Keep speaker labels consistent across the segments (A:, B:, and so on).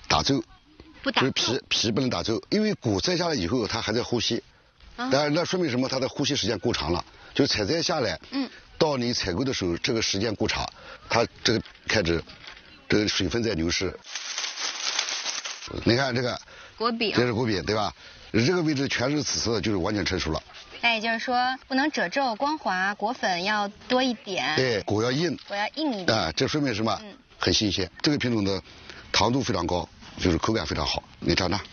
A: 打皱，
B: 不打
A: 就是皮不能打皱，因为果摘下来以后它还在呼吸，当然那说明什么？它的呼吸时间过长了，就采摘下来，到你采购的时候这个时间过长，它这个开始这个水分在流失。你看这个
B: 果柄，
A: 这是果柄对吧？这个位置全是紫色的，就是完全成熟了。
B: 哎，也就是说不能褶皱光滑，果粉要多一点。
A: 对，果要硬。
B: 果要硬一点。
A: 啊，这说明什么？很新鲜。这个品种的糖度非常高，就是口感非常好。你尝尝。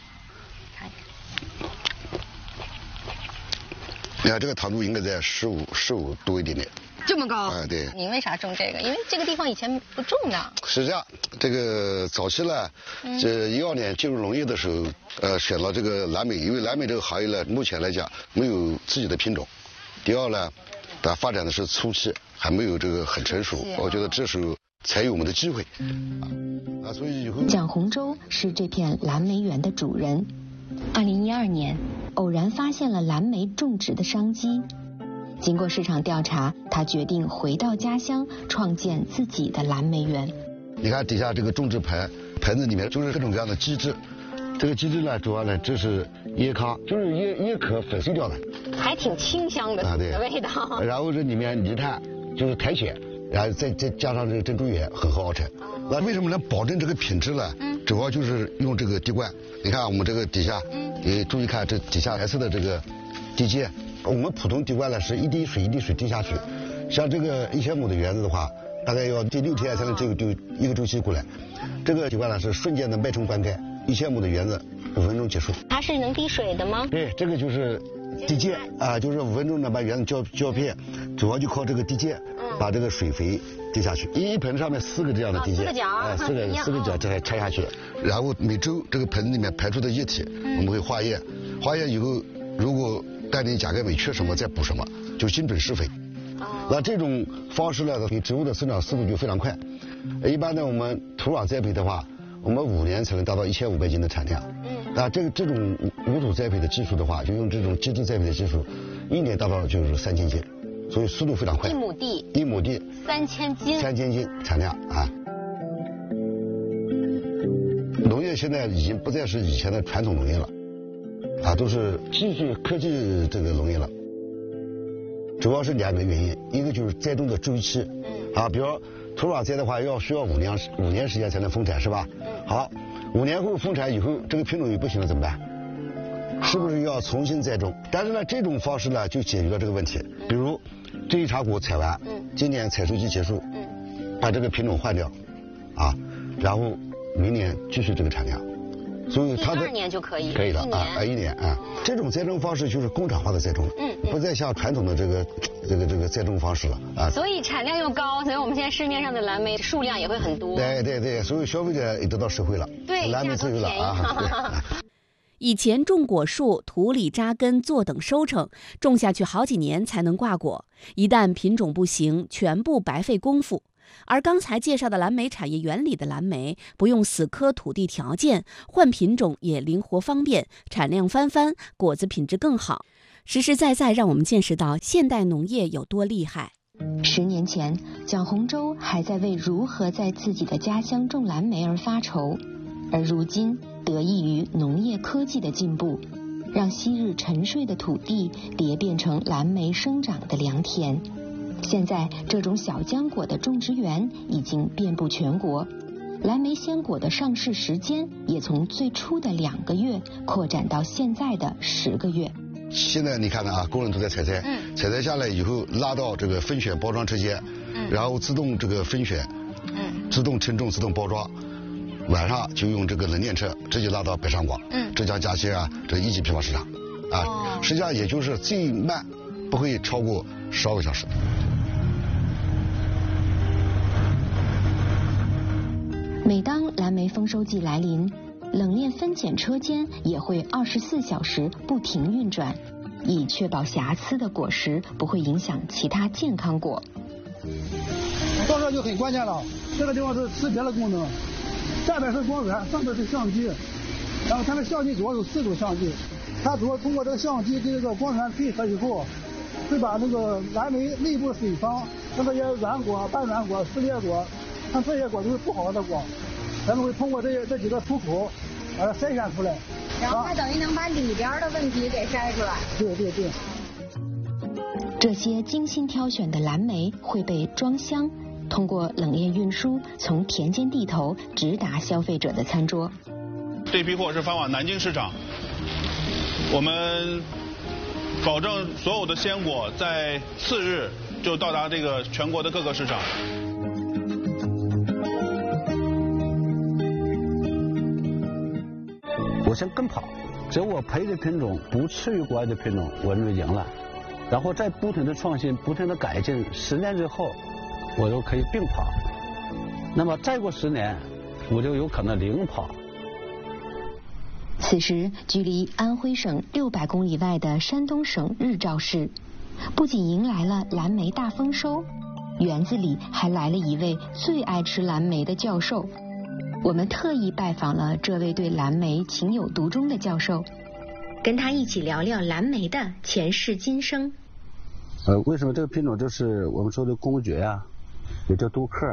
A: 你看这个糖度应该在15多一点点。
B: 这么高？
A: 哎，对。
B: 您为啥种这个？因为这个地方以前不种的。
A: 是这样，这个早期呢，这12年进入农业的时候，选了这个蓝莓，因为蓝莓这个行业呢，目前来讲没有自己的品种。第二呢，它发展的是初期，还没有这个很成熟。我觉得这时候才有我们的机会。所以以后。
C: 蒋洪洲是这片蓝莓园的主人。2012年，偶然发现了蓝莓种植的商机。经过市场调查，他决定回到家乡，创建自己的蓝莓园。
A: 你看底下这个种植盆子里面就是各种各样的机制，这个机制呢，主要呢这是椰糠，就是椰壳粉碎掉的，
B: 还挺清香的
A: 对
B: 味道。
A: 然后这里面泥炭就是苔藓，然后再加上这个珍珠岩，很好熬成。那为什么能保证这个品质呢？主要就是用这个滴灌。你看我们这个底下，你注意看这底下白色的这个地基。我们普通滴灌呢是一滴水一滴水滴下去，像这个1000亩的园子的话，大概要第6天才能就一个周期过来。这个滴灌呢是瞬间的脉冲灌溉，1000亩的园子5分钟结束。
B: 它是能滴水的吗？
A: 对，这个就是地界啊，就是5分钟呢把园子浇片，主要就靠这个地界把这个水肥滴下去。一盆上面4个这样的地界，四个角这还拆下去，然后每周这个盆里面排出的液体，我们会化验，化验以后如果氮磷钾钙镁缺什么再补什么，就精准施肥。那这种方式呢，给植物的生长速度就非常快。一般呢，我们土壤栽培的话，我们5年才能达到1500斤的产量。那这种无土栽培的技术的话，就用这种机制栽培的技术，1年达到就是3000斤，所以速度非常快。1亩地
B: 3000斤
A: ，3000斤产量啊。农业现在已经不再是以前的传统农业了。都是技术科技这个农业了，主要是2个原因，一个就是栽种的周期，比如土壤栽的话需要5年时间才能丰产，是吧？好，5年后丰产以后，这个品种又不行了怎么办？是不是要重新栽种？但是呢，这种方式呢就解决了这个问题。比如这一茬果采完，今年采收期结束，把这个品种换掉，然后明年继续这个产量。所以它的
B: 2年就可以
A: 了1年啊，这种栽种方式就是工厂化的栽种，不再像传统的这个栽种方式了啊。
B: 所以产量又高，所以我们现在市面上的蓝莓数量也会很多。
A: 对，所以消费者也得到实惠了，
B: 对，
A: 蓝莓自由了啊。
D: 以前种果树，土里扎根，坐等收成，种下去好几年才能挂果，一旦品种不行，全部白费功夫。而刚才介绍的蓝莓产业园里的蓝莓，不用死磕土地条件，换品种也灵活方便，产量翻番，果子品质更好，实实在在让我们见识到现代农业有多厉害。
C: 10年前，蒋洪洲还在为如何在自己的家乡种蓝莓而发愁，而如今得益于农业科技的进步，让昔日沉睡的土地蝶变成蓝莓生长的良田。现在这种小浆果的种植园已经遍布全国，蓝莓鲜果的上市时间也从最初的2个月扩展到现在的10个月。
A: 现在你看呢工人都在采摘，采摘下来以后拉到这个分选包装车间，然后自动这个分选，自动称重、自动包装，晚上就用这个冷链车直接拉到北上广、浙江嘉兴这1级批发市场实际上也就是最慢不会超过12个小时。
C: 每当蓝莓丰收季来临，冷链分拣车间也会24小时不停运转，以确保瑕疵的果实不会影响其他健康果。
E: 到这就很关键了，这个地方是识别的功能，下边是光源，上边是相机，然后它的相机主要有4种相机，它主要通过这个相机跟这个光源配合以后，会把那个蓝莓内部水方，像这些软果、半软果、撕裂果，像这些果都是不好的果， 咱们会通过这几个出口把它筛选出来。
B: 然后它等于能把里边的问题给筛出来。
E: 对对对。
C: 这些精心挑选的蓝莓会被装箱，通过冷链运输，从田间地头直达消费者的餐桌。
F: 这批货是发往南京市场，我们保证所有的鲜果在次日就到达这个全国的各个市场。
G: 我先跟跑，只要我配的品种不次于国外的品种，我认为赢了。然后再不停的创新，不停的改进，10年之后，我就可以并跑。那么再过10年，我就有可能领跑。
C: 此时，距离安徽省600公里外的山东省日照市，不仅迎来了蓝莓大丰收，园子里还来了一位最爱吃蓝莓的教授。我们特意拜访了这位对蓝莓情有独钟的教授，跟他一起聊聊蓝莓的前世今生。
G: 为什么这个品种就是我们说的公爵呀，也叫杜克。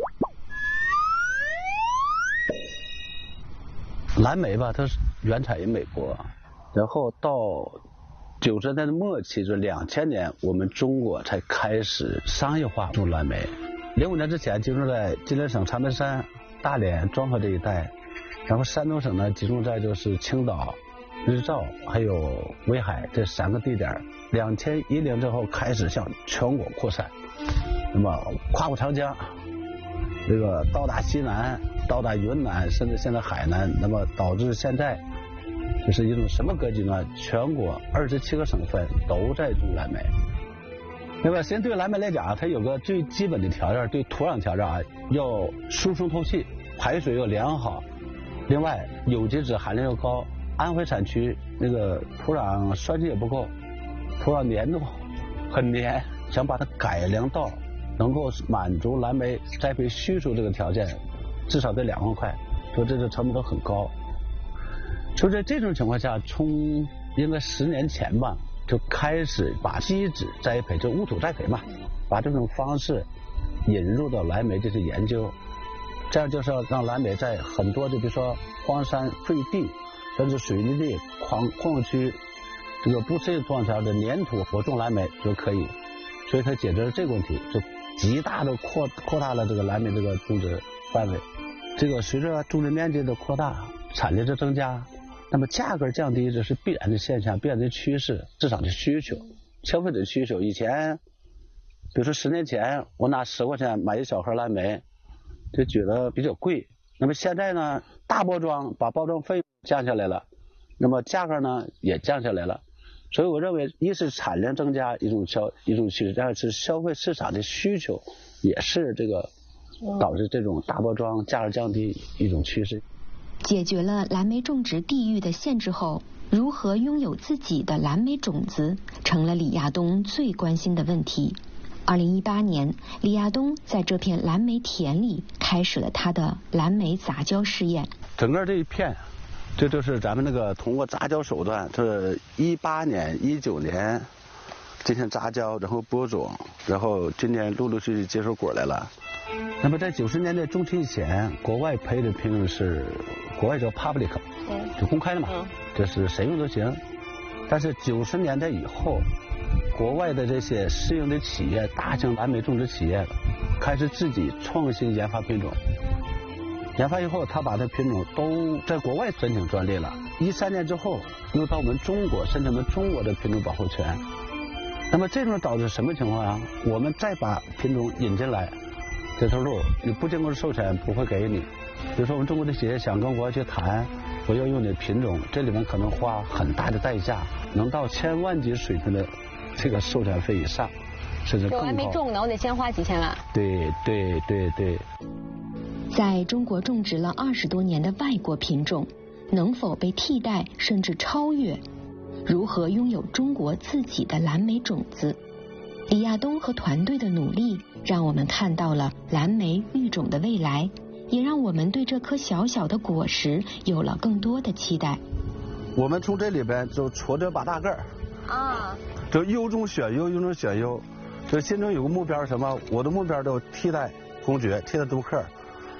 G: 蓝莓吧，它是原产于美国，然后到90年代的末期，就2000年，我们中国才开始商业化种蓝莓。05年之前集中在吉林省长白山、大连、庄河这一带，然后山东省呢集中在就是青岛、日照还有威海这3个地点。2010之后开始向全国扩散，那么跨过长江，这个到达西南，到达云南，甚至现在海南，那么导致现在就是一种什么格局呢？全国27个省份都在种蓝莓。那么先对蓝莓来讲，它有个最基本的条件，对土壤条件啊，要疏松透气，排水要良好，另外有机质含量要高。安徽产区那个土壤酸性也不够，土壤粘度很粘，想把它改良到能够满足蓝莓栽培需求这个条件，至少得2万块，说这个成本都很高。就在这种情况下，从应该10年前吧，就开始把基质栽培，就无土栽培嘛，把这种方式引入到蓝莓这些研究，这样就是要让蓝莓在很多就比如说荒山废地，甚至水泥地、矿区，这个不适应土壤条件的粘土，我种蓝莓就可以，所以它解决了这个问题，就极大的扩大了这个蓝莓这个种植范围。这个随着种植面积的扩大，产量的增加，那么价格降低这是必然的现象，必然的趋势，市场的需求，消费者的需求。以前，比如说10年前，我拿10块钱买一小盒蓝莓，就觉得比较贵。那么现在呢，大包装把包装费用降下来了，那么价格呢也降下来了。所以我认为，一是产量增加一种趋势，二是消费市场的需求也是这个导致这种大包装价格降低一种趋势。
C: 解决了蓝莓种植地域的限制后，如何拥有自己的蓝莓种子，成了李亚东最关心的问题。2018年，李亚东在这片蓝莓田里开始了他的蓝莓杂交试验。
G: 整个这一片，这就是咱们那个通过杂交手段，这18年、19年进行杂交，然后播种，然后今年陆陆续续结出果来了。那么在90年代中期以前，国外培的品种是国外叫 public， 就公开的嘛，就是谁用都行。但是90年代以后，国外的这些私营的企业、大型蓝莓种植企业开始自己创新研发品种。研发以后，他把这品种都在国外申请专利了。13年之后，又到我们中国申请我们中国的品种保护权。那么这种导致什么情况啊？我们再把品种引进来，这条路你不经过授权不会给你。比如说我们中国的企业想跟国外去谈，我要用你的品种，这里面可能花很大的代价，能到千万级水平的这个授权费以上，甚至更高。
B: 我还没种呢，我得先花几千万。
G: 对。
C: 在中国种植了20多年的外国品种，能否被替代甚至超越？如何拥有中国自己的蓝莓种子？李亚东和团队的努力，让我们看到了蓝莓育种的未来，也让我们对这颗小小的果实有了更多的期待。
G: 我们从这里边就戳这把大个儿啊，就优中选优，优中选优，就心中有个目标，什么？我的目标就替代公爵，替代杜克，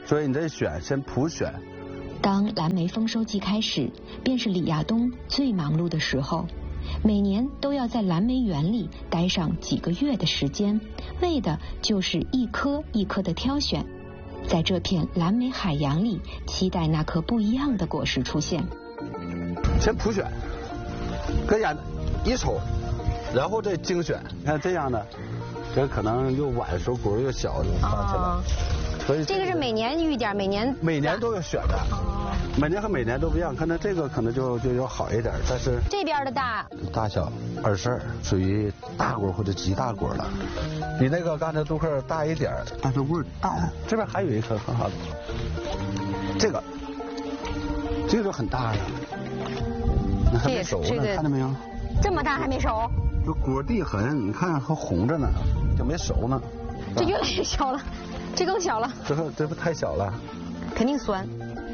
G: 所以你这选先普选。
C: 当蓝莓丰收季开始，便是李亚东最忙碌的时候。每年都要在蓝莓园里待上几个月的时间，为的就是一颗一颗的挑选，在这片蓝莓海洋里，期待那颗不一样的果实出现。
G: 先普选，跟眼一瞅，然后再精选。你看这样的，这可能又晚熟，果又小，放起来。所以
H: 这个是每年育点，每年
G: 都要选的。每年和每年都不一样，可能这个可能就要好一点，但是
H: 这边的
G: 大小22，属于大果或者极大果了，比那个刚才杜克大一点，但是味儿大。这边还有一颗很好的，这个就很大了，那还没熟呢，看到没有？
H: 这么大还没熟？
G: 这果蒂痕，你看还红着呢，就没熟呢。
H: 这越来越小了，这更小了。
G: 这不太小了，
H: 肯定酸。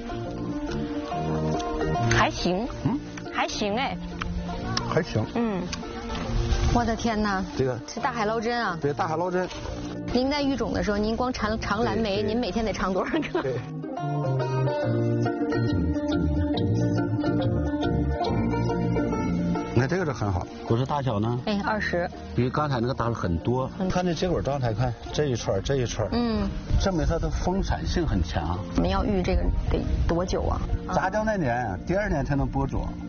H: 还行，还行哎，
G: 还行，
H: 我的天哪，
G: 这个
H: 是大海捞针啊！
G: 对，大海捞针。
H: 您在育种的时候，您光尝蓝莓，您每天得尝多少个？
G: 对。你看这个是很好，果实大小呢
H: ？20，
G: 比刚才那个大了很多。看这结果状态，看这一串，证明它的丰产性很强。
H: 我们要育这个得多久啊？
G: 杂交那年，第2年才能播种。